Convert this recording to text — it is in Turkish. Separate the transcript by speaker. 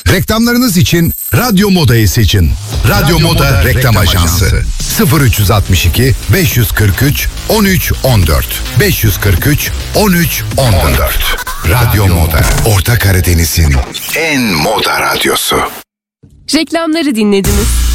Speaker 1: Reklamlarınız için Radyo Moda'yı seçin. Radyo Moda Reklam Ajansı. 0362 543 13 14 543 13 14. Radyo Moda. Orta Karadeniz'in en moda radyosu.
Speaker 2: Reklamları dinlediniz.